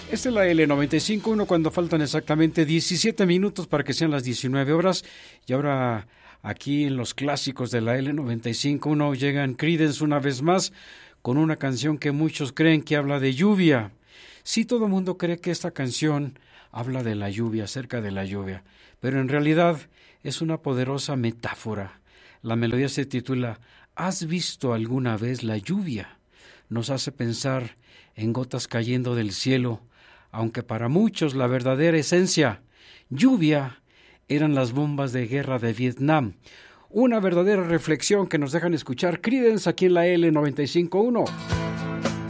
Esta es la L95.1 cuando faltan exactamente 17 minutos para que sean las 19 horas. Y ahora aquí en los clásicos de la L95.1 llegan Creedence una vez más con una canción que muchos creen que habla de lluvia. Sí, todo el mundo cree que esta canción habla de la lluvia, acerca de la lluvia, pero en realidad es una poderosa metáfora. La melodía se titula ¿Has visto alguna vez la lluvia? Nos hace pensar en gotas cayendo del cielo, aunque para muchos la verdadera esencia, lluvia, eran las bombas de guerra de Vietnam. Una verdadera reflexión que nos dejan escuchar Creedence aquí en la L95.1.